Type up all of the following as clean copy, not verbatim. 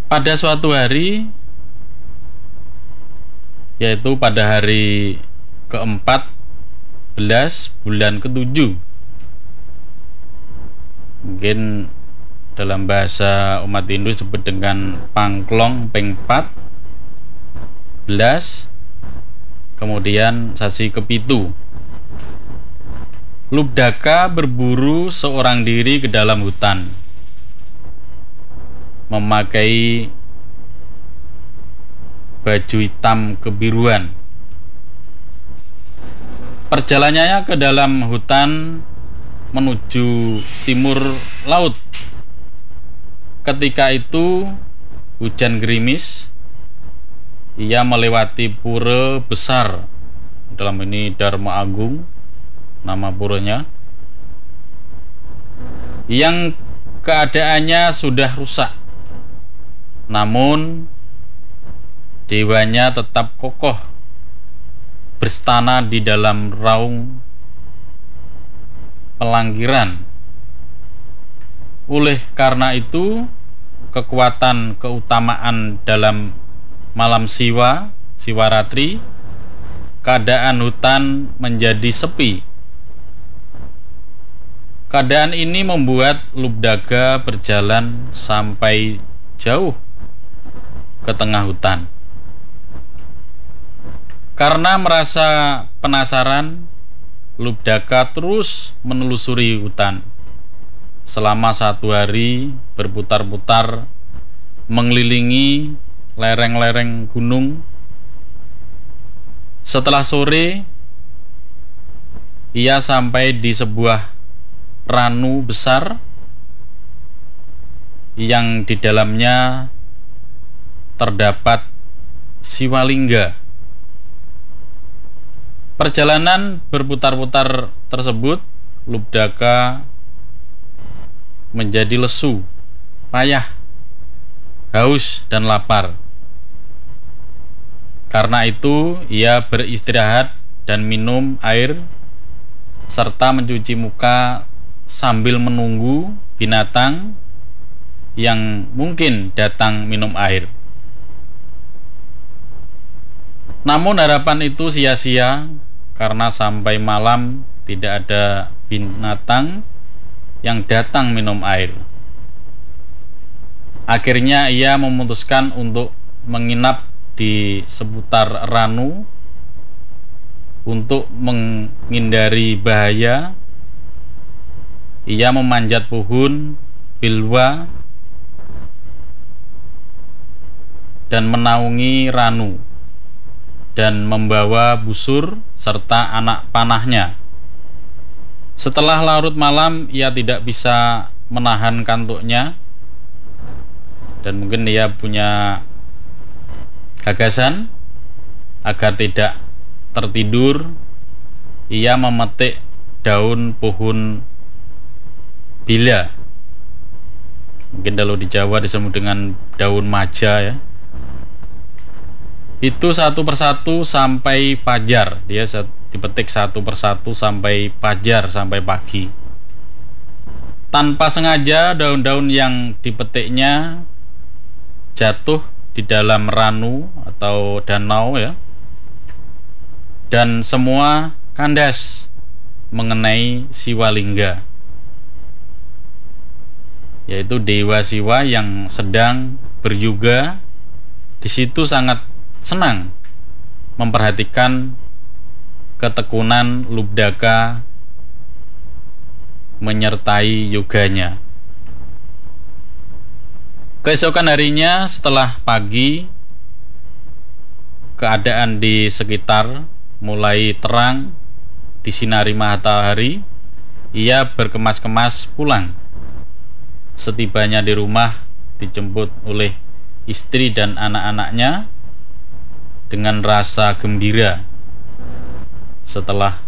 Pada suatu hari, yaitu pada hari ke-14 bulan ke-7, mungkin dalam bahasa umat Hindu disebut dengan Pangklong ping 14, kemudian sasi kepitu, Lubdaka berburu seorang diri ke dalam hutan, memakai baju hitam kebiruan. Perjalanannya ke dalam hutan menuju timur laut. Ketika itu hujan gerimis. Ia melewati pura besar, dalam ini Dharma Agung nama puranya, yang keadaannya sudah rusak. Namun dewanya tetap kokoh berstana di dalam raung pelanggiran. Oleh karena itu, kekuatan keutamaan dalam malam Siwaratri, keadaan hutan menjadi sepi. Keadaan ini membuat Lubdaga berjalan sampai jauh ke tengah hutan. Karena merasa penasaran, Lubdaga terus menelusuri hutan. Selama 1 hari berputar-putar mengelilingi lereng-lereng gunung. Setelah sore, ia sampai di sebuah ranu besar yang di dalamnya terdapat Siwalingga. Perjalanan berputar-putar tersebut, Lubdaga menjadi lesu, payah, haus, dan lapar. Karena itu, ia beristirahat dan minum air serta mencuci muka sambil menunggu binatang yang mungkin datang minum air. Namun harapan itu sia-sia karena sampai malam tidak ada binatang yang datang minum air. Akhirnya ia memutuskan untuk menginap di seputar ranu untuk menghindari bahaya. Ia memanjat pohon bilwa dan menaungi ranu dan membawa busur serta anak panahnya. Setelah larut malam, ia tidak bisa menahan kantuknya dan mungkin ia punya gagasan agar tidak tertidur. Ia memetik daun pohon bila, mungkin kalau di Jawa disebut dengan daun maja ya. Itu satu persatu sampai fajar. Dia dipetik satu persatu sampai fajar, sampai pagi. Tanpa sengaja daun-daun yang dipetiknya jatuh di dalam ranu atau danau ya, dan semua kandas mengenai Siwalingga, yaitu Dewa Siwa yang sedang beryoga. Di situ sangat senang memperhatikan ketekunan Lubdaga menyertai yoganya. Keesokan harinya setelah pagi, keadaan di sekitar mulai terang disinari matahari. Ia berkemas-kemas pulang. Setibanya di rumah, dijemput oleh istri dan anak-anaknya dengan rasa gembira. Setelah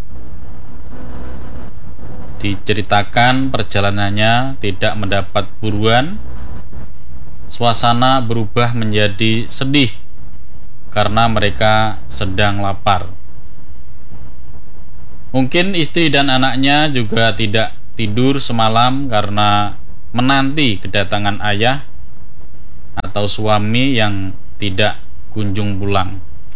diceritakan perjalanannya tidak mendapat buruan, suasana berubah menjadi sedih karena mereka sedang lapar. Mungkin istri dan anaknya juga tidak tidur semalam karena menanti kedatangan ayah atau suami yang tidak kunjung pulang.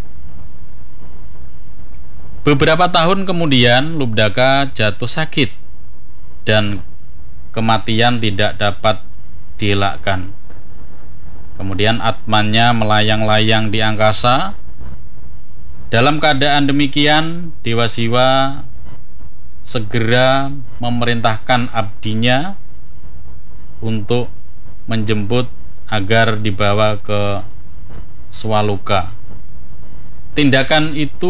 Beberapa tahun kemudian Lubdaka jatuh sakit dan kematian tidak dapat dielakkan. Kemudian Atmannya melayang-layang di angkasa. Dalam keadaan demikian, Dewa Siwa segera memerintahkan abdinya untuk menjemput agar dibawa ke Swaluka. Tindakan itu